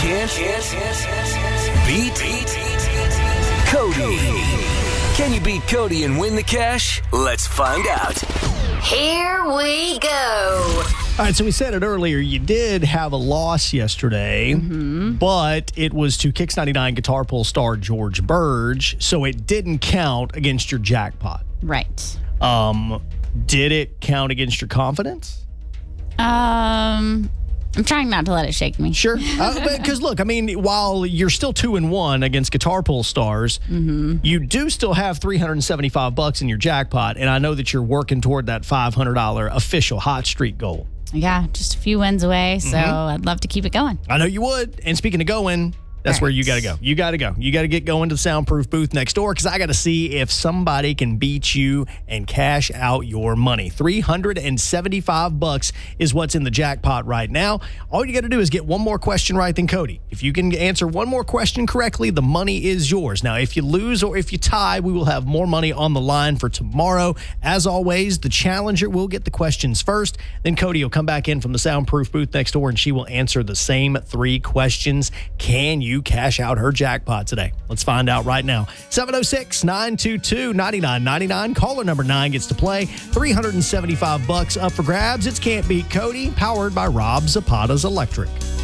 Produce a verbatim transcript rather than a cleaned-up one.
can't beat Cody. Can you beat Cody and win the cash? Let's find out. Here we go. All right, so we said it earlier. You did have a loss yesterday, mm-hmm. but it was to Kicks ninety-nine guitar pull star George Burge, so it didn't count against your jackpot. Right. Um, did it count against your confidence? Um, I'm trying not to let it shake me. Sure. Because, uh, look, I mean, while you're still two and one against guitar pull stars, mm-hmm. you do still have three hundred seventy-five bucks in your jackpot, and I know that you're working toward that five hundred dollars official hot streak goal. Yeah, just a few wins away, so mm-hmm. I'd love to keep it going. I know you would. And speaking of going, that's right. where you got to go. You got to go. You got to get going to the soundproof booth next door because I got to see if somebody can beat you and cash out your money. three hundred seventy-five bucks is what's in the jackpot right now. All you got to do is get one more question right than Cody. If you can answer one more question correctly, the money is yours. Now, if you lose or if you tie, we will have more money on the line for tomorrow. As always, the challenger will get the questions first. Then Cody will come back in from the soundproof booth next door and she will answer the same three questions. Can you You cash out her jackpot today? Let's find out right now. seven oh six, nine two two, nine nine nine nine. Caller number nine gets to play. three hundred seventy-five bucks up for grabs. It's Can't Beat Cody, powered by Rob Zapata's Electric.